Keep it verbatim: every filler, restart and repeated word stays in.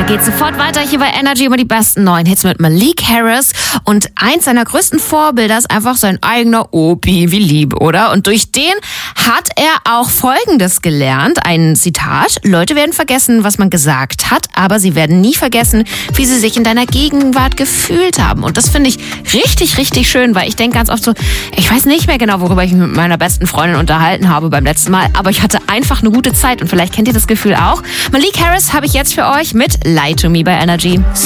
So geht's sofort weiter hier bei Energy über die besten neuen Hits mit Malik Harris. Und eins seiner größten Vorbilder ist einfach sein eigener Opi, wie lieb, oder? Und durch den hat er auch Folgendes gelernt. Ein Zitat: Leute werden vergessen, was man gesagt hat, aber sie werden nie vergessen, wie sie sich in deiner Gegenwart gefühlt haben. Und das finde ich richtig, richtig schön, weil ich denke ganz oft so, ich weiß nicht mehr genau, worüber ich mich mit meiner besten Freundin unterhalten habe beim letzten Mal, aber ich hatte einfach eine gute Zeit und vielleicht kennt ihr das Gefühl auch. Malik Harris habe ich jetzt für euch mit Lie to Me bei Energy.